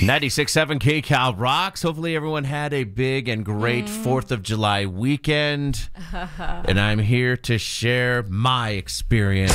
96.7 KCal rocks. Hopefully everyone had a big and great 4th of July weekend. And I'm here to share my experience.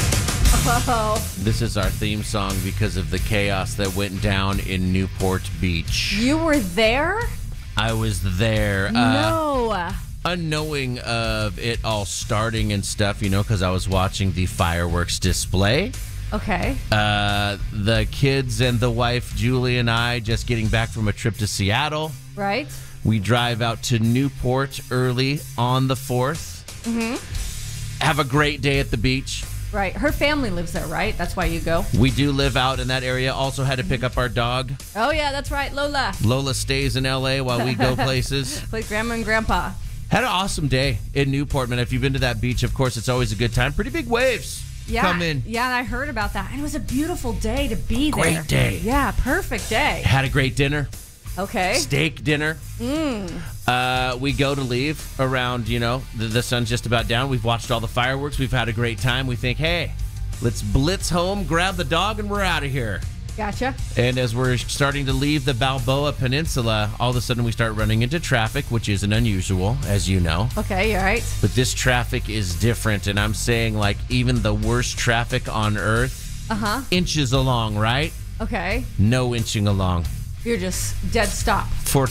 This is our theme song because of the chaos that went down in Newport Beach. You were there? I was there. No. Unknowing of it all starting and stuff, because I was watching the fireworks display. Okay. The kids and the wife, Julie, and I just getting back from a trip to Seattle. Right. We drive out to Newport early on the 4th. Mm-hmm. Have a great day at the beach. Right. Her family lives there, right? That's why you go. We do live out in that area. Also had to pick up our dog. Oh, yeah, that's right. Lola. Lola stays in L.A. while we go places. With Grandma and Grandpa. Had an awesome day in Newport, man. If you've been to that beach, of course, it's always a good time. Pretty big waves. Yeah, come in. Yeah, and I heard about that. And it was a beautiful day to be there. Great day. Yeah, perfect day. Had a great dinner. Okay. Steak dinner. We go to leave around, the sun's just about down. We've watched all the fireworks. We've had a great time. We think, hey, let's blitz home, grab the dog, and we're out of here. Gotcha. And as we're starting to leave the Balboa Peninsula, all of a sudden we start running into traffic, which isn't unusual, as you know. Okay, you're right. But this traffic is different, and I'm saying, like, even the worst traffic on Earth, inches along, right? Okay. No inching along. You're just dead stop. For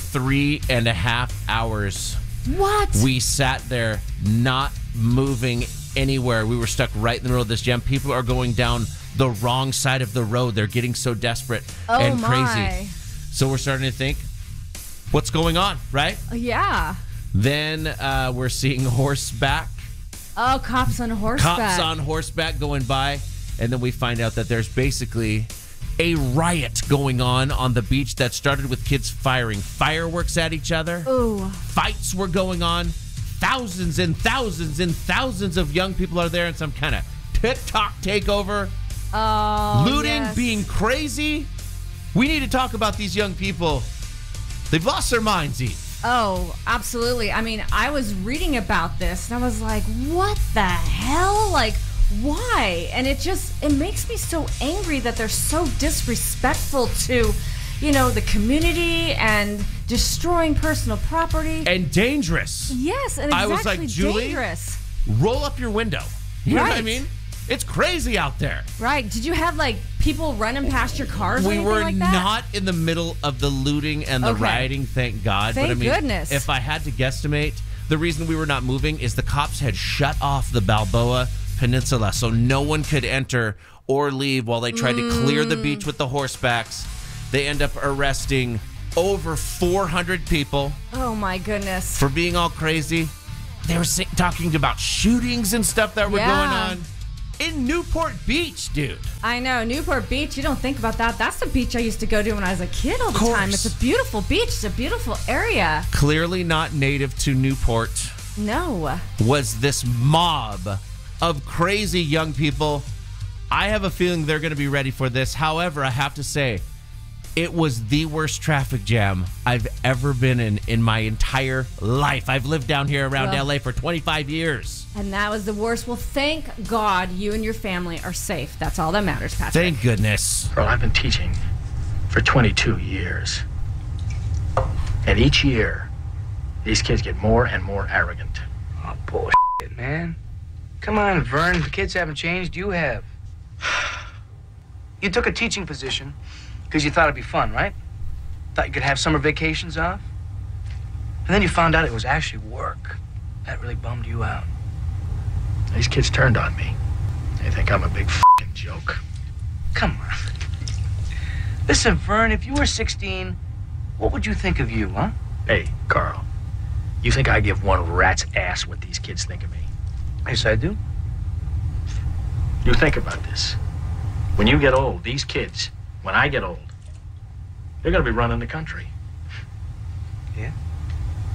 3.5 hours. What? We sat there not moving anywhere. We were stuck right in the middle of this jam. People are going down the wrong side of the road. They're getting so desperate and crazy. So we're starting to think, what's going on, right? Yeah. Then we're seeing horseback. Oh, cops on horseback. Cops on horseback going by. And then we find out that there's basically a riot going on the beach that started with kids firing fireworks at each other. Ooh. Fights were going on. Thousands and thousands and thousands of young people are there in some kind of TikTok takeover. Oh, looting, yes. Being crazy. We need to talk about these young people. They've lost their minds, E. Oh, absolutely. I mean, I was reading about this and I was like, what the hell? Like, why? And it makes me so angry that they're so disrespectful to, the community and destroying personal property. And dangerous. Yes, and exactly I was like, Julie, dangerous. Roll up your window. You know what I Right. mean? It's crazy out there. Right. Did you have, people running past your cars or We anything were like that? not in the middle of the looting and the Okay. rioting, thank God. Thank but I mean, goodness. if I had to guesstimate, the reason we were not moving is the cops had shut off the Balboa Peninsula, so no one could enter or leave while they tried to clear the beach with the horsebacks. They end up arresting over 400 people. Oh, my goodness. For being all crazy. They were talking about shootings and stuff that were going on. In Newport Beach, dude. I know. Newport Beach, you don't think about that. That's the beach I used to go to when I was a kid all the time. It's a beautiful beach. It's a beautiful area. Clearly not native to Newport. No. Was this mob of crazy young people. I have a feeling they're going to be ready for this. However, I have to say, it was the worst traffic jam I've ever been in my entire life. I've lived down here around LA for 25 years. And that was the worst. Well, thank God you and your family are safe. That's all that matters, Patrick. Thank goodness. Earl, I've been teaching for 22 years. And each year, these kids get more and more arrogant. Oh, bullshit, man. Come on, Vern. The kids haven't changed. You have. You took a teaching position because you thought it'd be fun, right? Thought you could have summer vacations off? And then you found out it was actually work. That really bummed you out. These kids turned on me. They think I'm a big f***ing joke. Come on. Listen, Vern, if you were 16, what would you think of you, huh? Hey, Carl, you think I give one rat's ass what these kids think of me? Yes, I do. You think about this. When you get old, these kids, when I get old, they're gonna be running the country. Yeah?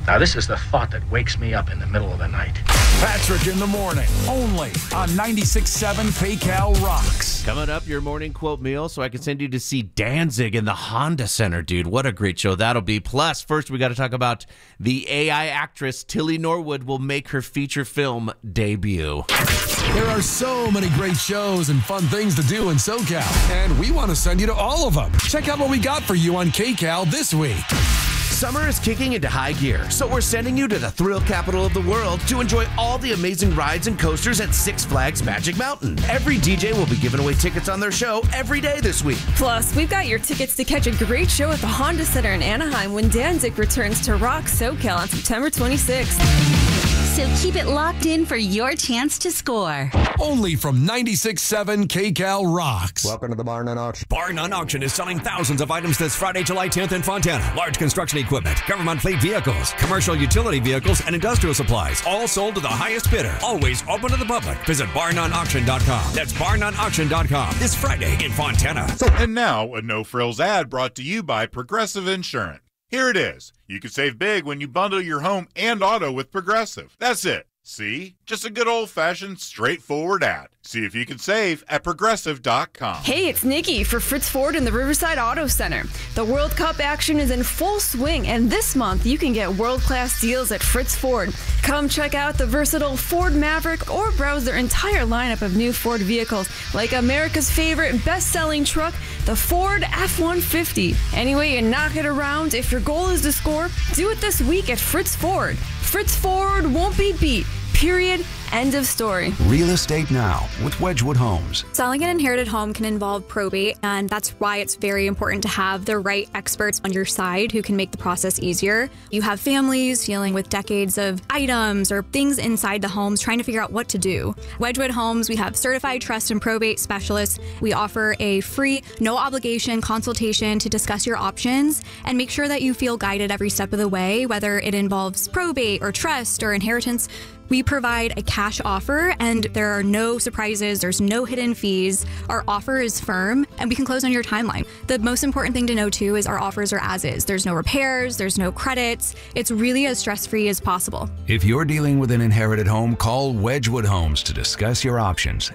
Now, this is the thought that wakes me up in the middle of the night. Patrick in the morning, only on 96.7 KCAL Rocks. Coming up, your morning quote meal, so I can send you to see Danzig in the Honda Center, dude. What a great show that'll be. Plus, first, we got to talk about the AI actress Tilly Norwood will make her feature film debut. There are so many great shows and fun things to do in SoCal, and we want to send you to all of them. Check out what we got for you on KCAL this week. Summer is kicking into high gear, so we're sending you to the thrill capital of the world to enjoy all the amazing rides and coasters at Six Flags Magic Mountain. Every DJ will be giving away tickets on their show every day this week. Plus, we've got your tickets to catch a great show at the Honda Center in Anaheim when Danzig returns to Rock SoCal on September 26th. So keep it locked in for your chance to score. Only from 96.7 KCAL Rocks. Welcome to the Bar None Auction. Bar None Auction is selling thousands of items this Friday, July 10th in Fontana. Large construction equipment, government fleet vehicles, commercial utility vehicles, and industrial supplies. All sold to the highest bidder. Always open to the public. Visit barnoneauction.com. That's barnoneauction.com. This Friday in Fontana. And now, a no-frills ad brought to you by Progressive Insurance. Here it is. You can save big when you bundle your home and auto with Progressive. That's it. See? Just a good old-fashioned, straightforward ad. See if you can save at Progressive.com. Hey, it's Nikki for Fritz Ford in the Riverside Auto Center. The World Cup action is in full swing, and this month you can get world-class deals at Fritz Ford. Come check out the versatile Ford Maverick or browse their entire lineup of new Ford vehicles, like America's favorite best-selling truck, the Ford F-150. Anyway, you knock it around. If your goal is to score, do it this week at Fritz Ford. Fritz Ford won't be beat. Period. End of story. Real estate now with Wedgwood Homes. Selling an inherited home can involve probate, and that's why it's very important to have the right experts on your side who can make the process easier. You have families dealing with decades of items or things inside the homes trying to figure out what to do. Wedgwood Homes, we have certified trust and probate specialists. We offer a free, no obligation consultation to discuss your options and make sure that you feel guided every step of the way, whether it involves probate or trust or inheritance. We provide a cash offer, and there are no surprises, there's no hidden fees. Our offer is firm, and we can close on your timeline. The most important thing to know, too, is our offers are as is. There's no repairs, there's no credits. It's really as stress-free as possible. If you're dealing with an inherited home, call Wedgwood Homes to discuss your options.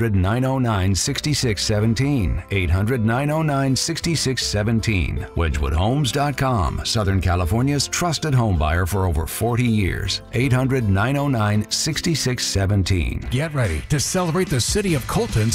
800-909-6617. 800-909-6617. WedgwoodHomes.com. Southern California's trusted home buyer for over 40 years. 800-909-6617. Get ready to celebrate the city of Colton's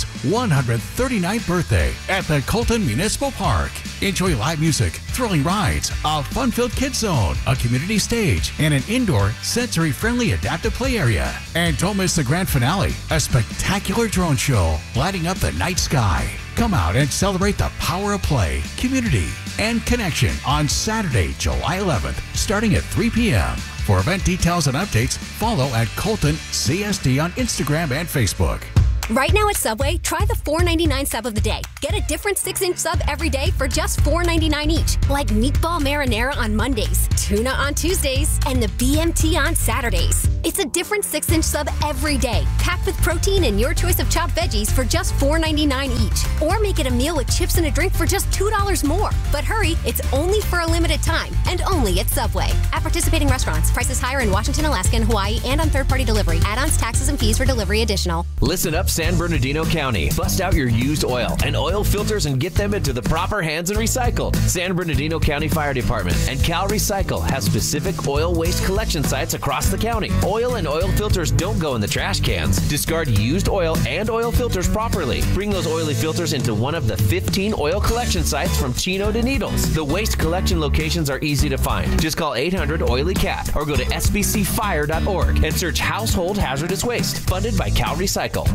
139th birthday at the Colton Municipal Park. Enjoy live music, thrilling rides, a fun-filled kids zone, a community stage, and an indoor, sensory-friendly adaptive play area. And don't miss the grand finale, a spectacular drone show lighting up the night sky. Come out and celebrate the power of play, community, and connection on Saturday, July 11th, starting at 3 p.m. For event details and updates, follow at Colton CSD on Instagram and Facebook. Right now at Subway, try the $4.99 sub of the day. Get a different 6-inch sub every day for just $4.99 each. Like meatball marinara on Mondays, tuna on Tuesdays, and the BMT on Saturdays. It's a different 6-inch sub every day, packed with protein and your choice of chopped veggies for just $4.99 each. Or make it a meal with chips and a drink for just $2 more. But hurry, it's only for a limited time, and only at Subway. At participating restaurants, prices higher in Washington, Alaska, and Hawaii, and on third-party delivery. Add-ons, taxes, and fees for delivery additional. Listen up, San Bernardino County. Bust out your used oil and oil filters and get them into the proper hands and recycled. San Bernardino County Fire Department and Cal Recycle have specific oil waste collection sites across the county. Oil and oil filters don't go in the trash cans. Discard used oil and oil filters properly. Bring those oily filters into one of the 15 oil collection sites from Chino to Needles. The waste collection locations are easy to find. Just call 800-OILY-CAT or go to sbcfire.org and search Household Hazardous Waste, funded by Cal Recycle.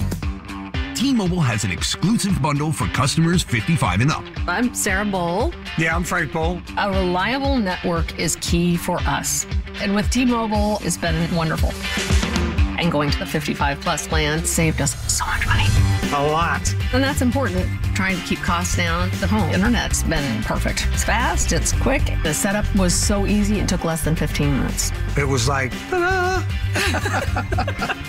T-Mobile has an exclusive bundle for customers 55 and up. I'm Sarah Bowl. Yeah, I'm Frank Bowl. A reliable network is key for us. And with T-Mobile, it's been wonderful. And going to the 55 plus plan saved us so much money. A lot. And that's important. Trying to keep costs down. The home internet's been perfect. It's fast, it's quick. The setup was so easy, it took less than 15 minutes. It was like, ta-da!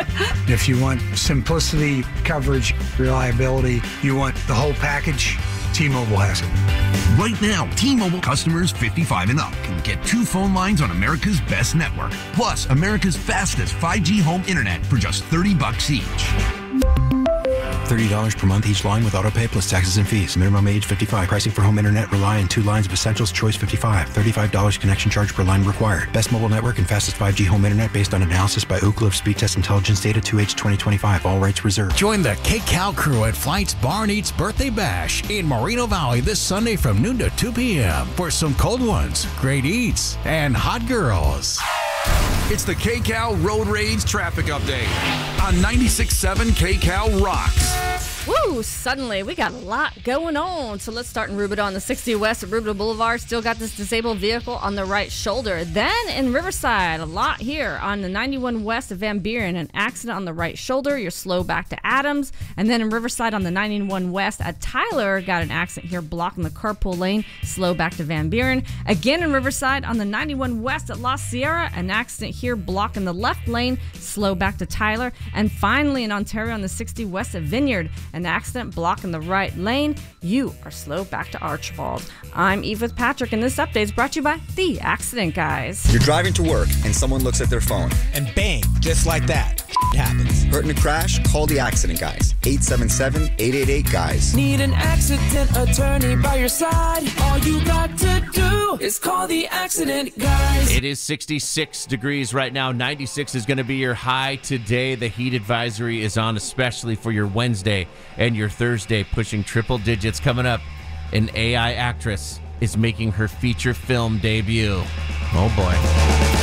If you want simplicity, coverage, reliability, you want the whole package, T-Mobile has it. Right now, T-Mobile customers 55 and up can get 2 phone lines on America's best network, plus America's fastest 5G home internet for just $30 each. $30 per month each line with autopay plus taxes and fees. Minimum age 55. Pricing for home internet rely on 2 lines of Essentials. Choice 55. $35 connection charge per line required. Best mobile network and fastest 5G home internet based on analysis by Ookla of Speed Test Intelligence data 2H 2025. All rights reserved. Join the KCAL crew at Flight's Bar and Eats Birthday Bash in Moreno Valley this Sunday from noon to 2 p.m. for some cold ones, great eats, and hot girls. It's the KCAL Road Rage Traffic Update on 96.7 KCAL Rocks. Woo! Suddenly, we got a lot going on. So let's start in Rubidoux on the 60 West at Rubidoux Boulevard. Still got this disabled vehicle on the right shoulder. Then in Riverside, a lot here on the 91 West of Van Buren. An accident on the right shoulder. You're slow back to Adams. And then in Riverside on the 91 West at Tyler, got an accident here blocking the carpool lane. Slow back to Van Buren. Again in Riverside on the 91 West at La Sierra, an accident here blocking the left lane. Slow back to Tyler. And finally in Ontario on the 60 West at Vineyard, an accident blocking the right lane. You are slow back to Archibald. I'm Eve with Patrick, and this update is brought to you by The Accident Guys. You're driving to work, and someone looks at their phone. And bang, just like that, shit happens. Hurt in a crash? Call The Accident Guys. 877-888-GUYS. Need an accident attorney by your side? All you got to do is call The Accident Guys. It is 66 degrees right now. 96 is going to be your high today. The heat advisory is on, especially for your Wednesday and your Thursday, pushing triple digits. Coming up, an AI actress is making her feature film debut. Oh boy.